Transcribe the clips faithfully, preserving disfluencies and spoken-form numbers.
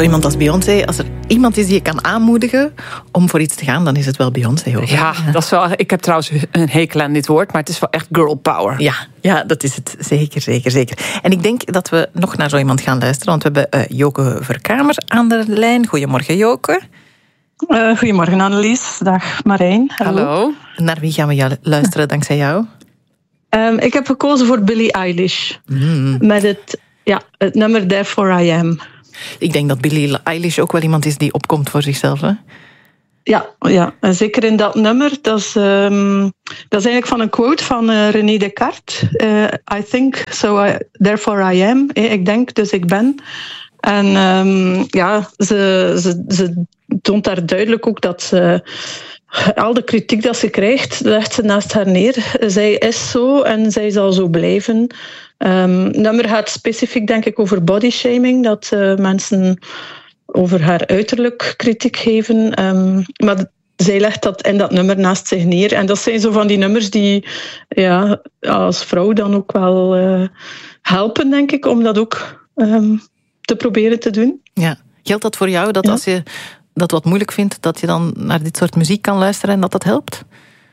iemand als Beyoncé, als er iemand is die je kan aanmoedigen om voor iets te gaan, dan is het wel Beyoncé. Ook. Ja, dat is wel. Ik heb trouwens een hekel aan dit woord, maar het is wel echt girl power. Ja, ja, dat is het. Zeker, zeker, zeker. En ik denk dat we nog naar zo iemand gaan luisteren, want we hebben uh, Joke Verkamer aan de lijn. Goedemorgen, Joke. Uh, goedemorgen, Annelies. Dag, Marijn. Hallo. Hallo. Naar wie gaan we jou luisteren dankzij jou? Um, ik heb gekozen voor Billie Eilish. Mm. Met het, ja, het nummer Therefore I Am. Ik denk dat Billie Eilish ook wel iemand is die opkomt voor zichzelf, hè? Ja, ja, en zeker in dat nummer. Dat is, um, dat is eigenlijk van een quote van uh, René Descartes. Uh, I think, so I, therefore I am. Eh, ik denk, dus ik ben. En um, ja, ze, ze, ze toont daar duidelijk ook dat ze... Al de kritiek dat ze krijgt, legt ze naast haar neer. Zij is zo en zij zal zo blijven. Um, het nummer gaat specifiek, denk ik, over bodyshaming. Dat uh, mensen over haar uiterlijk kritiek geven. Um, maar zij legt dat in dat nummer naast zich neer. En dat zijn zo van die nummers die ja, als vrouw dan ook wel uh, helpen, denk ik, om dat ook um, te proberen te doen. Ja. Geldt dat voor jou, dat ja. als je dat wat moeilijk vindt, dat je dan naar dit soort muziek kan luisteren en dat dat helpt?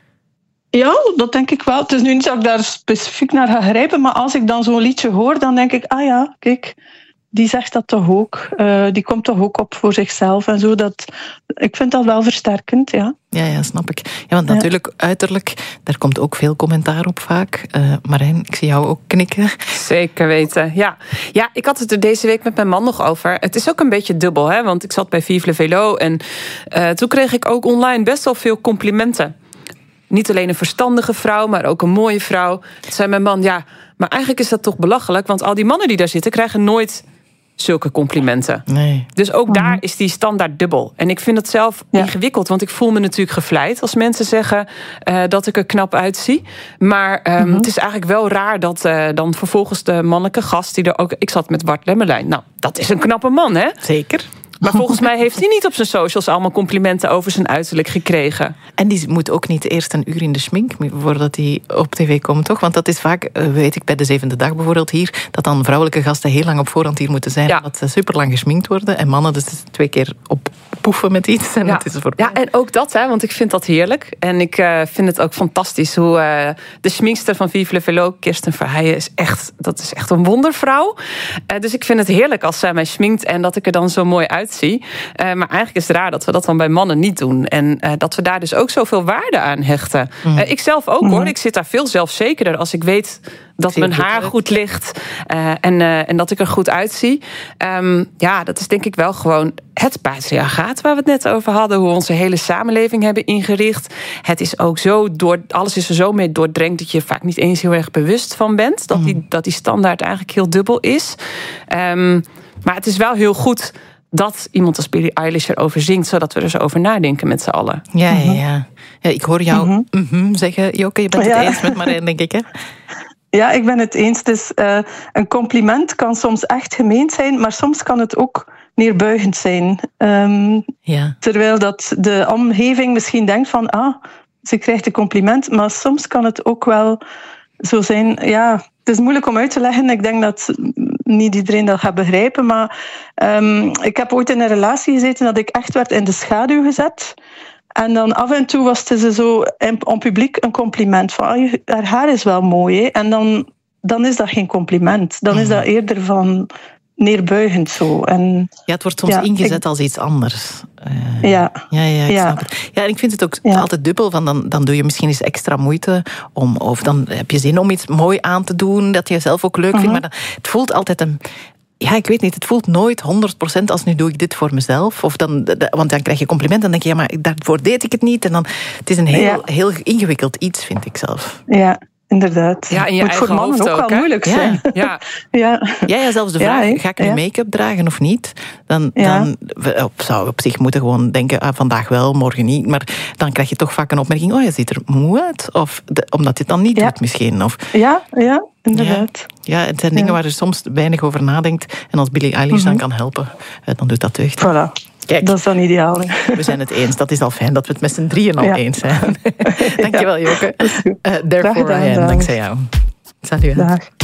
Ja, dat denk ik wel. Het is nu niet dat ik daar specifiek naar ga grijpen, maar als ik dan zo'n liedje hoor, dan denk ik, ah ja, kijk, die zegt dat toch ook. Uh, die komt toch ook op voor zichzelf en zo. Dat, ik vind dat wel versterkend, ja. Ja, ja, snap ik. Ja, want natuurlijk, ja. uiterlijk, daar komt ook veel commentaar op vaak. Uh, Marijn, ik zie jou ook knikken. Zeker weten, ja. Ja, ik had het er deze week met mijn man nog over. Het is ook een beetje dubbel, hè, want ik zat bij Vive le Velo en uh, toen kreeg ik ook online best wel veel complimenten. Niet alleen een verstandige vrouw, maar ook een mooie vrouw. Toen zei mijn man, ja, maar eigenlijk is dat toch belachelijk, want al die mannen die daar zitten krijgen nooit zulke complimenten. Nee. Dus ook daar is die standaard dubbel. En ik vind het zelf ja. ingewikkeld, want ik voel me natuurlijk gevleid als mensen zeggen uh, dat ik er knap uitzie. Maar um, mm-hmm. het is eigenlijk wel raar dat uh, dan vervolgens de mannelijke gast die er ook... Ik zat met Bart Lemmerlijn. Nou, dat is een knappe man, hè? Zeker. Maar volgens mij heeft hij niet op zijn socials allemaal complimenten over zijn uiterlijk gekregen. En die moet ook niet eerst een uur in de schmink voordat hij op tv komt, toch? Want dat is vaak, weet ik, bij de Zevende Dag bijvoorbeeld hier, dat dan vrouwelijke gasten heel lang op voorhand hier moeten zijn, ja. dat ze super lang geschminkt worden. En mannen dus twee keer op poefen met iets en ja. het is voorbij. Ja, en ook dat, hè, want ik vind dat heerlijk. En ik uh, vind het ook fantastisch hoe uh, de schminkster van Vive le Velo, Kirsten Verheijen, is echt, dat is echt een wondervrouw. Uh, dus ik vind het heerlijk als zij mij schminkt en dat ik er dan zo mooi uitzie. Uh, maar eigenlijk is het raar dat we dat dan bij mannen niet doen. En uh, dat we daar dus ook zoveel waarde aan hechten. Mm. Uh, ik zelf ook, mm. hoor. Ik zit daar veel zelfzekerder als ik weet dat Zeker mijn haar goed ligt uh, en, uh, en dat ik er goed uitzie. Um, ja, dat is denk ik wel gewoon het patriarchaat waar we het net over hadden. Hoe we onze hele samenleving hebben ingericht. Het is ook zo door, alles is er zo mee doordrenkt dat je vaak niet eens heel erg bewust van bent. Dat die, dat die standaard eigenlijk heel dubbel is. Um, maar het is wel heel goed dat iemand als Billie Eilish erover zingt, zodat we er zo over nadenken met z'n allen. Ja, ja, ja. ja ik hoor jou mm-hmm. Mm-hmm zeggen. Joke, je bent het ja. eens met Marijn, denk ik, hè? Ja, ik ben het eens. Dus, uh, een compliment kan soms echt gemeend zijn, maar soms kan het ook neerbuigend zijn. Um, ja. Terwijl dat de omgeving misschien denkt van, ah, ze krijgt een compliment, maar soms kan het ook wel zo zijn. Ja, het is moeilijk om uit te leggen. Ik denk dat niet iedereen dat gaat begrijpen, maar um, ik heb ooit in een relatie gezeten dat ik echt werd in de schaduw gezet. En dan af en toe was het zo on publiek een compliment van, oh, haar haar is wel mooi, hè? En dan, dan is dat geen compliment. Dan is dat eerder van neerbuigend zo. En, ja, het wordt soms ja, ingezet ik, als iets anders. Uh, ja. Ja, ja, ik ja. snap het. Ja, en ik vind het ook ja. altijd dubbel. Van dan, dan doe je misschien eens extra moeite om, of dan heb je zin om iets mooi aan te doen, dat je zelf ook leuk uh-huh. vindt. Maar dan, het voelt altijd een... Ja, ik weet niet, het voelt nooit honderd procent als nu doe ik dit voor mezelf. Of dan, want dan krijg je complimenten en dan denk je, ja, maar daarvoor deed ik het niet. En dan, het is een heel, ja. heel ingewikkeld iets, vind ik zelf. Ja, inderdaad. Ja, in je moet eigen voor mannen ook, ook wel moeilijk ja. zijn. Ja. Ja. Ja, ja, zelfs de vraag, ja, ga ik nu ja. make-up dragen of niet? Dan, ja. dan zou je op zich moeten gewoon denken, ah, vandaag wel, morgen niet. Maar dan krijg je toch vaak een opmerking, oh, je ziet er moe uit. Of de, omdat je het dan niet ja. doet misschien. Of, ja, ja, inderdaad. Ja, ja het zijn dingen ja. waar je soms weinig over nadenkt. En als Billie Eilish mm-hmm. dan kan helpen, dan doet dat deugd. Voilà. Kijk, dat is dan ideaal. Hè? We zijn het eens. Dat is al fijn dat we het met z'n drieën al ja. eens zijn. Dankjewel, Joke. Uh, therefore I am. Dankzij jou. Salut. Dag.